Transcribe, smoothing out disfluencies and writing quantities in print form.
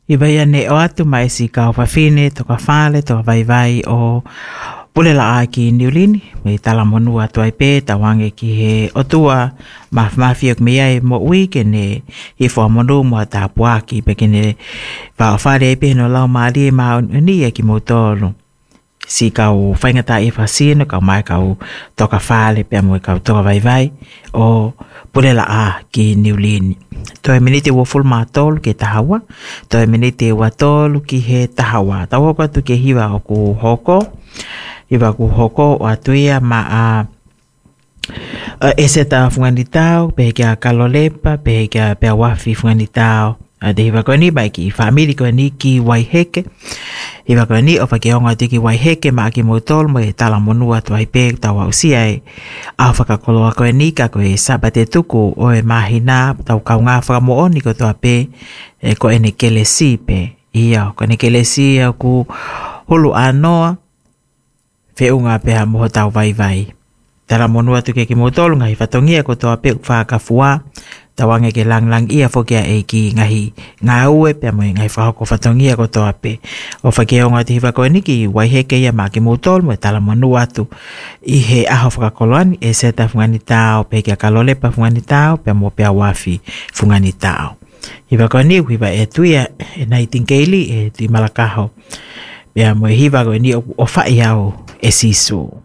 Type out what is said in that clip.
I vai ane o atu mai si ka o whawhine, toka whale, toka vai o pulela a ki Niulini. Me tala monu atu ai pē, ta wange ki he otua mawhia me ai mo ui ke ne he wha monu mua ta puaki pe ke ne wha whare ai pē no lau maari e maa ni e ki mo tolu. Si ka o whaingata e whasino, ka mai ka o toka whale pe mo ka o toka vai o pulela a ki Niulini. Toi minite wo full matol ke tahawa, toi minite wa tolu ki he tahawa. Tawa kwa tu ke hiwa o ku hoko, hiwa ku hoko o atuia ma a eseta funganitao, pe kia kalolepa, pe kia pe wafi funganitao. De hiwa ko ni mai ki family ko ni ki Waiheke. Hiwa ko ni o whakeonga te ki Waiheke ma ki motol mo e tala monua tu ai pēk tawa usia e a whakakoloa ko e ni ka ko e sabate tuku o e mahina tau kau ngā whakamooni ko tua pē e ko e ne kelesi pē. Ia ko ne kelesi au ku hulu anoa whiunga pēha moho tau vai. Tala monua tu ke ki motol ngai whatongia ko tua pē whakafua tawange ke lang ia fokia e ki ngā ue pe mo ngai whahoko whatongia ko toa pe. O whakeonga te hiwa koe niki Waiheke ia maki mūtol mo e tala manu atu i he aho whakakoloani e seta fungani tau pe kia kalolepa fungani tau pe mo pea wafi fungani tau. Hiwa koe ni hiwa e tuia e Nightingale e tui malakaho. Pea mo e hiwa koe ni o whai au e sisu.